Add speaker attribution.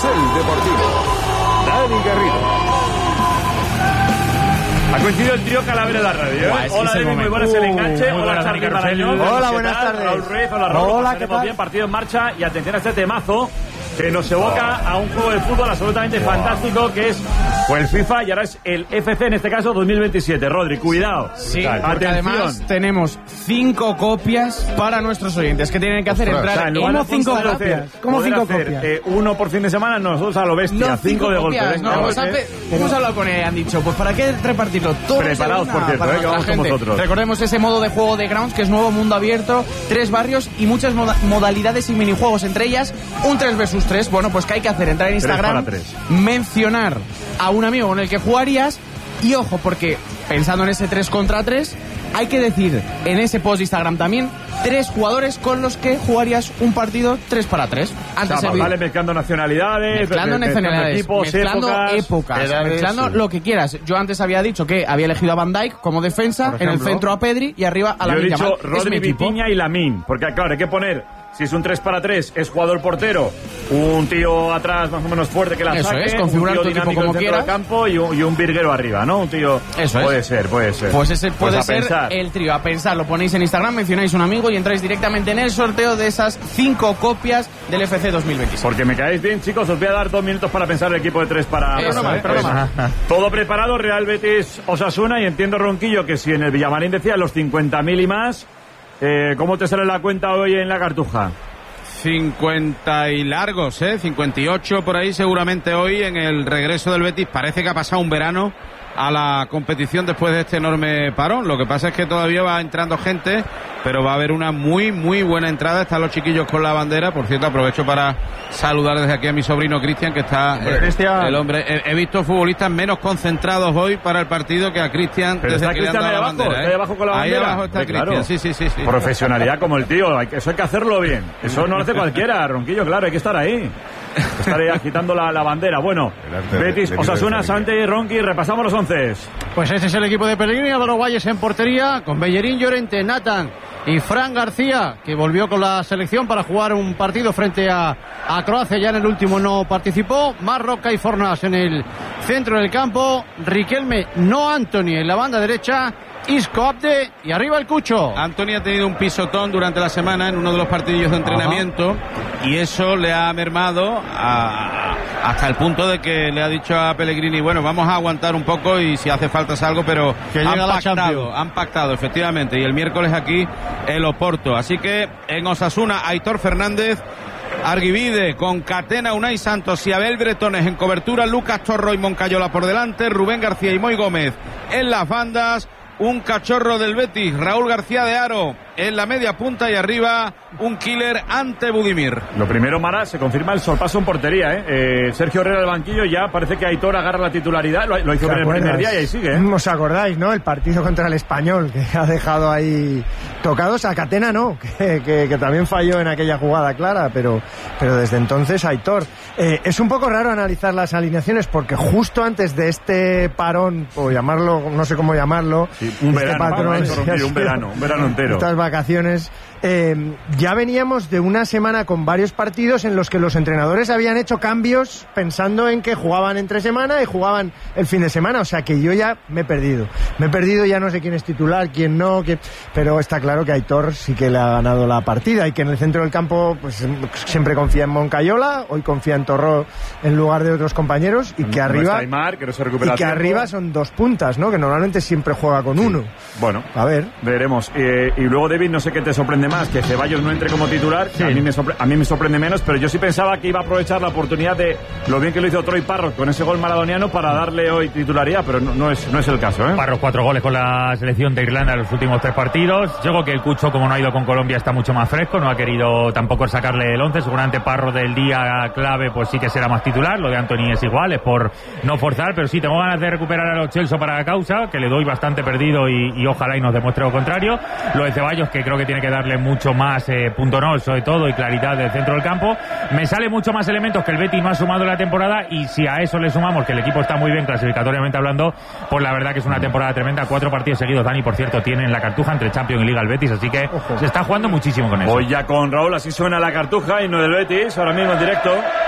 Speaker 1: Carrusel Deportivo. Dani Garrido.
Speaker 2: Ha coincidido el trío Calavera de la radio, ¿eh? Hola, David, muy buenas, el enganche. Hola, Charly Marañón.
Speaker 3: Hola, buenas tardes.
Speaker 2: Raúl Ruiz, hola, Raúl.
Speaker 3: Hola, ¿qué tal?
Speaker 2: Bien, partido en marcha y atención a este temazo que nos evoca a un juego de fútbol absolutamente fantástico que es el FIFA y ahora es el FC, en este caso 2027. Rodri, cuidado.
Speaker 3: Sí, porque además tenemos 5 copias para nuestros oyentes que tienen que hacer entrar.
Speaker 2: ¿Cómo 5 copias?
Speaker 3: ¿Cómo 5 copias?
Speaker 2: Uno por fin de semana, nosotros a lo bestia, 5 de golpe.
Speaker 3: Hemos hablado con él, han dicho, pues ¿para qué repartirlo? Todos
Speaker 2: preparados, por cierto,
Speaker 3: para
Speaker 2: que vamos con vosotros.
Speaker 3: Recordemos ese modo de juego de Grounds, que es nuevo, mundo abierto, 3 barrios y muchas modalidades y minijuegos, entre ellas un 3 vs 3. Bueno, pues ¿qué hay que hacer? Entrar en Instagram, mencionar a un amigo con el que jugarías y ojo, porque pensando en ese 3 contra 3, hay que decir en ese post de Instagram también 3 jugadores con los que jugarías un partido 3 para 3.
Speaker 2: Antes vale, mezclando nacionalidades,
Speaker 3: mezclando
Speaker 2: equipos,
Speaker 3: épocas, mezclando lo que quieras. Yo antes había dicho que había elegido a Van Dijk como defensa, en el centro a Pedri y arriba a Lamine Yamal.
Speaker 2: Yo he dicho Rodri, Vitinha y Lamine, porque claro, hay que poner, si es un 3 para 3, es jugador portero, un tío atrás más o menos fuerte que la
Speaker 3: eso
Speaker 2: saque,
Speaker 3: es, configurar
Speaker 2: un tío
Speaker 3: tu equipo como
Speaker 2: quieras, del campo y un virguero arriba, ¿no? Un tío.
Speaker 3: Eso
Speaker 2: puede
Speaker 3: es.
Speaker 2: ser.
Speaker 3: Pues ese puede ser
Speaker 2: pensar.
Speaker 3: el trío. A pensar, lo ponéis en Instagram, mencionáis un amigo y entráis directamente en el sorteo de esas 5 copias del FC 2026.
Speaker 2: Porque me caéis bien, chicos, os voy a dar 2 minutos para pensar el equipo de 3 para... Todo preparado, Real Betis Osasuna, y entiendo, Ronquillo, que si en el Villamarín decía los 50.000 y más, ¿cómo te sale la cuenta hoy en la Cartuja?
Speaker 4: 50 y largos, 58 por ahí seguramente hoy en el regreso del Betis. Parece que ha pasado un verano a la competición después de este enorme parón. Lo que pasa es que todavía va entrando gente, pero va a haber una muy buena entrada. Están los chiquillos con la bandera. Por cierto, aprovecho para saludar desde aquí a mi sobrino Cristian, que está el hombre. He visto futbolistas menos concentrados hoy para el partido que a Cristian.
Speaker 2: Pero
Speaker 4: desde
Speaker 2: está Cristian ahí abajo,
Speaker 4: bandera,
Speaker 2: ahí abajo con la bandera.
Speaker 4: Ahí abajo está Cristian, sí.
Speaker 2: Profesionalidad como el tío, eso hay que hacerlo bien. Eso no lo hace cualquiera, Ronquillo, claro, hay que estar ahí. Estar ahí agitando la bandera. Bueno, Betis, Osasuna, Santi, Ronqui, repasamos los 11.
Speaker 5: Pues este es el equipo de Pellegrini, Álvaro Guayes en portería, con Bellerín, Llorente, Nathan y Fran García, que volvió con la selección para jugar un partido frente a Croacia, ya en el último no participó. Marroca y Fornás en el centro del campo, Riquelme, no Anthony en la banda derecha, Isco Abde y arriba el Cucho.
Speaker 4: Anthony ha tenido un pisotón durante la semana en uno de los partidillos de entrenamiento y eso le ha mermado hasta el punto de que le ha dicho a Pellegrini, bueno, vamos a aguantar un poco y si hace falta salgo, pero
Speaker 5: que
Speaker 4: han pactado efectivamente, y el miércoles aquí el Oporto. Así que en Osasuna, Aitor Fernández, Arguivide, con Catena, Unai Santos y Abel Bretones en cobertura, Lucas Torro y Moncayola por delante, Rubén García y Moy Gómez en las bandas, un cachorro del Betis, Raúl García de Haro en la media punta y arriba un killer ante Budimir.
Speaker 2: Lo primero, Mara, se confirma el sorpaso en portería, Sergio Herrera del banquillo, ya parece que Aitor agarra la titularidad, lo hizo en el primer día y ahí sigue.
Speaker 6: ¿Os acordáis, no? El partido contra el Español, que ha dejado ahí tocados. A Catena no, que también falló en aquella jugada clara, pero desde entonces Aitor. Es un poco raro analizar las alineaciones porque justo antes de este parón, o llamarlo, no sé cómo llamarlo,
Speaker 2: un verano entero.
Speaker 6: Estas vacaciones, ya veníamos de una semana con varios partidos en los que los entrenadores habían hecho cambios pensando en que jugaban entre semana y jugaban el fin de semana, o sea que yo ya me he perdido, ya no sé quién es titular, quién no, pero está claro que Aitor sí que le ha ganado la partida y que en el centro del campo pues siempre confía en Moncayola, hoy confía en Torró en lugar de otros compañeros y que arriba
Speaker 2: Aymar, que no se recupera
Speaker 6: y que arriba son 2 puntas, ¿no? Que normalmente siempre juega con uno.
Speaker 2: Bueno,
Speaker 6: a ver,
Speaker 2: veremos. Y luego, David, no sé qué te sorprende más, que Ceballos no entre como titular. Sí. A mí me sorprende menos, pero yo sí pensaba que iba a aprovechar la oportunidad de lo bien que lo hizo Troy Parrott con ese gol maradoniano para darle hoy titularidad, pero no es el caso, ¿eh?
Speaker 7: Parrott 4 goles con la selección de Irlanda en los últimos 3 partidos. Yo creo que el Cucho, como no ha ido con Colombia, está mucho más fresco, no ha querido tampoco sacarle el 11. Seguramente Parrott del día clave pues sí que será más titular. Lo de Anthony es igual, es por no forzar, pero sí tengo ganas de recuperar a los Chelsea para la causa, que le doy bastante perdido y ojalá y nos demuestre lo contrario. Lo de Ceballos, que creo que tiene que darle mucho más punto no, sobre todo, y claridad del centro del campo. Me sale mucho más elementos que el Betis no ha sumado en la temporada, y si a eso le sumamos que el equipo está muy bien clasificatoriamente hablando, pues la verdad que es una temporada tremenda. 4 partidos seguidos, Dani, por cierto, tiene en la Cartuja entre Champions y Liga el Betis, así que se está jugando muchísimo con eso.
Speaker 2: Hoy ya con Raúl, así suena la Cartuja y no del Betis, ahora mismo en directo.